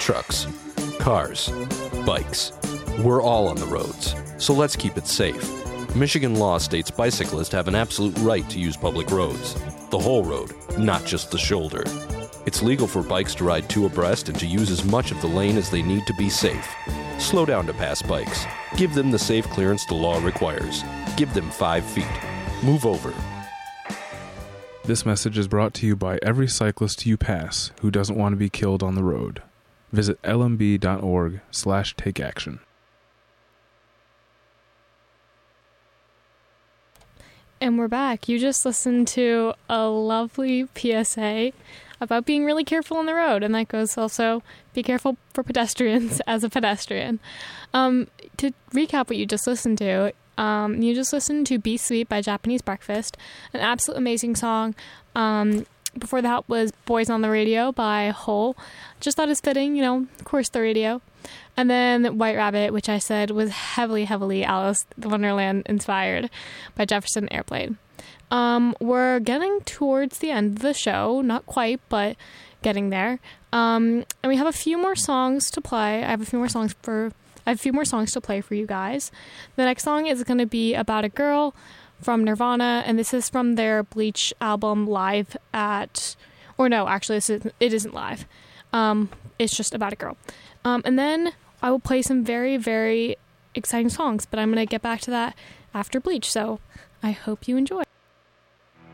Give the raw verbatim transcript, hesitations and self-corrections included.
Trucks, cars, bikes. We're all on the roads, so let's keep it safe. Michigan law states bicyclists have an absolute right to use public roads. The whole road, not just the shoulder. It's legal for bikes to ride two abreast and to use as much of the lane as they need to be safe. Slow down to pass bikes. Give them the safe clearance the law requires. Give them five feet. Move over. This message is brought to you by every cyclist you pass who doesn't want to be killed on the road. Visit l m b dot org slash take action. And we're back. You just listened to a lovely P S A about being really careful on the road, and that goes also be careful for pedestrians as a pedestrian. Um, to recap what you just listened to, um, you just listened to Be Sweet by Japanese Breakfast, an absolute amazing song. Um, before that was Boys on the Radio by Hole. Just thought it was fitting, you know, of course the radio. And then White Rabbit, which I said was heavily, heavily Alice in Wonderland inspired by Jefferson Airplane. Um, we're getting towards the end of the show. Not quite, but getting there. Um, and we have a few more songs to play. I have a few more songs for, I have a few more songs to play for you guys. The next song is going to be about a girl from Nirvana, and this is from their Bleach album Live at, or no, actually this is, it isn't live. Um, it's just about a girl. Um, and then I will play some very, very exciting songs, but I'm going to get back to that after Bleach, so I hope you enjoy.